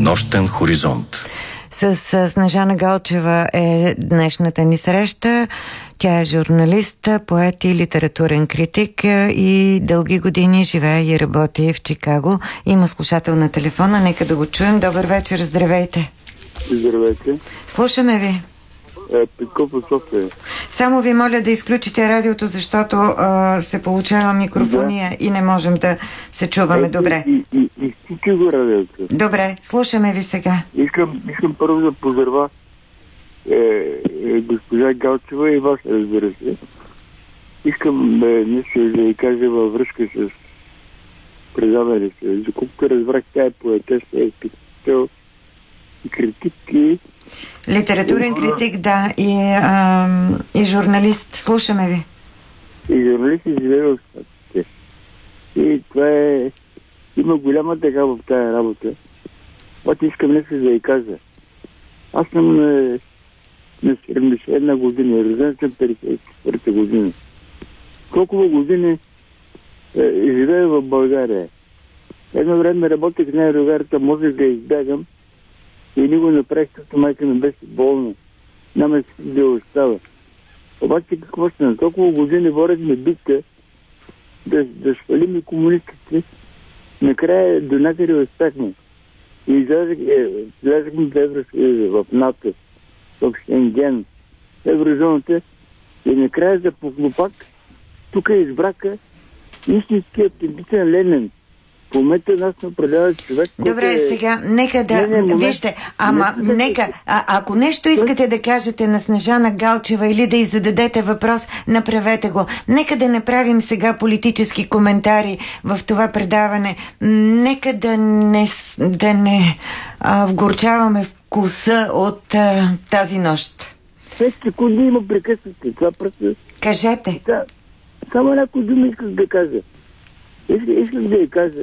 Нощен хоризонт. С Снежана Галчева е днешната ни среща. Тя е журналист, поет и литературен критик и дълги години живее и работи в Чикаго. Има слушател на телефона, нека да го чуем. Добър вечер, здравейте. Здравейте. Слушаме ви. Петков от София. Само ви моля да изключите радиото, защото се получава микрофония и не можем да се чуваме добре. Изключи го радиото. Добре, слушаме ви сега. Искам първо да поздравя госпожа Галчева и вас, разбира се. Искам нещо да ви кажа във връзка с предаването. Доколкото разбрах, тя е поетеса, е писател и критик и литературен критик, да, и журналист. Слушаме ви. И журналист и живее в Штатите. И това е... Има голяма тега в тая работа. Обаче искам нещо да ви кажа. Аз съм на 71 година. Роден съм 54 година. Колко години живея в България. Едно време работех в България, можех да избягам. И ни го направих, като майка ми беше болна. Няма да остава. Обаче какво ще на толкова години борехме битка да свалим и комунистите. Накрая до някъде успяхме. И излязахме в Евросъюза, в НАТО, в Шенген, в Еврозоната. И накрая за похлопак тук избрака истински автентичен Ленин. В момента нас не управлява човек. Добре, сега, нека да... Вижте, ако нещо искате да кажете на Снежана Галчева или да й зададете въпрос, направете го. Нека да не правим сега политически коментари в това предаване. Нека да не вгорчаваме вкуса от тази нощ. 5 секунди има прекъснати. Това просто... Кажете. Само някой дума исках да кажа. Исках да я кажа.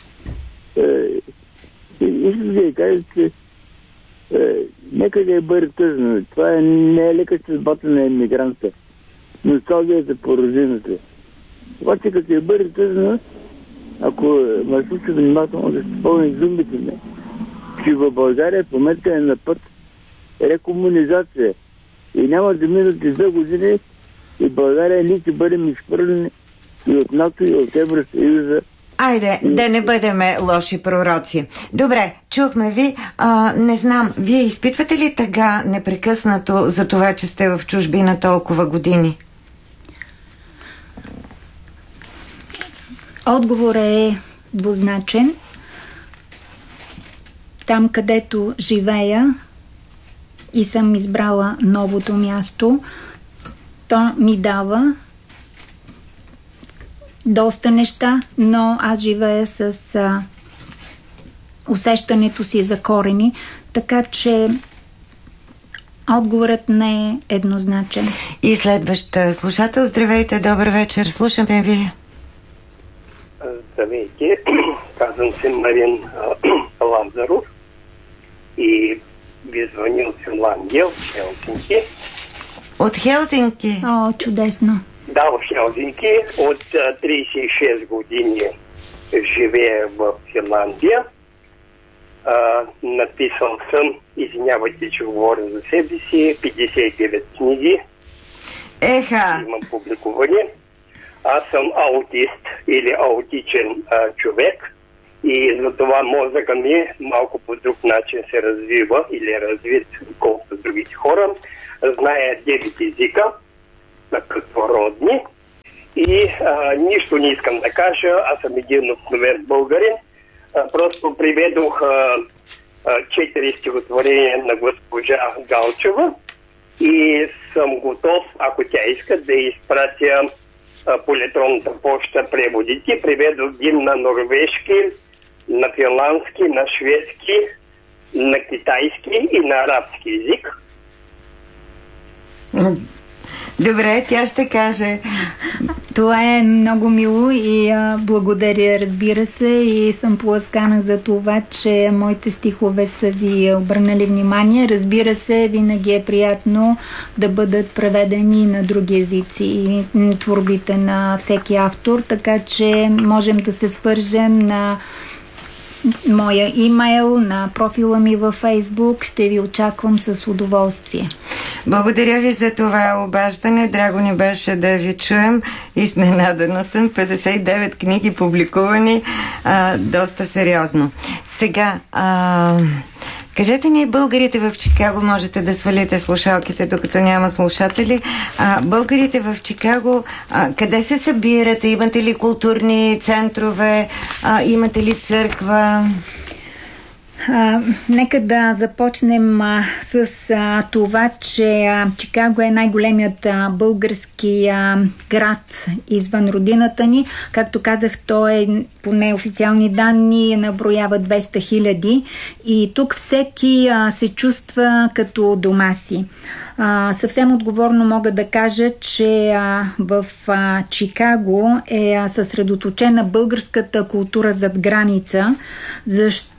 Исках да я кажа, че нека да я бъде тъжно. Това не е лека съдбата на емигранта. Носталгията по родината. Обаче като я бъде тъжно, ако ме слуша внимателно да се спомня зумбите ми, че в България в момента е на път рекомунизация. И няма да минат и 2 години и България ние ще бъдем изхвърлени и от НАТО, и от Евросъюза. Айде, да не бъдеме лоши пророци. Добре, чухме ви. Не знам, вие изпитвате ли тъга непрекъснато за това, че сте в чужбина толкова години? Отговорът е двузначен. Там, където живея и съм избрала новото място, то ми дава доста неща, но аз живея с усещането си за корени, така че отговорът не е еднозначен. И следващ слушател, здравейте, добър вечер, слушаме ви. Здравейте, казвам се Марин Лазаров и ви звъня от Финландия, от Хелсинки. От Хелсинки? О, чудесно. Да, в Хелсинки. От 36 години живея в Финландия. Написал съм, извинявайте, че говоря за себе си, 59 книги. Еха! Имам публикувани. Аз съм аутист или аутичен човек и затова мозъка ми малко по друг начин се развива или е развит, колкото другите хора. Зная 9 езика, като родни. И нищо не искам да кажа. Аз съм един обикновен българин. Просто приведох 4 стихотворения на госпожа Галчева и съм готов, ако тя иска, да изпратя по електронната почта преводите. Приведох ги на норвежки, на финландски, на шведски, на китайски и на арабски език. Добре, тя ще каже. Това е много мило и благодаря, разбира се, и съм поласкана за това, че моите стихове са ви обърнали внимание. Разбира се, винаги е приятно да бъдат преведени на други езици и творбите на всеки автор, така че можем да се свържем на моя имейл, на профила ми във Фейсбук. Ще ви очаквам с удоволствие. Благодаря ви за това обаждане. Драго ни беше да ви чуем. Изненадана съм. 59 книги публикувани. Доста сериозно. Сега, кажете ни, българите в Чикаго, можете да свалите слушалките, докато няма слушатели. Българите в Чикаго, къде се събирате? Имате ли културни центрове? Имате ли църква? Нека да започнем с това, че Чикаго е най-големият български град извън родината ни. Както казах, той по неофициални данни наброява 200 000 и тук всеки се чувства като дома си. Съвсем отговорно мога да кажа, че в Чикаго е съсредоточена българската култура зад граница, защото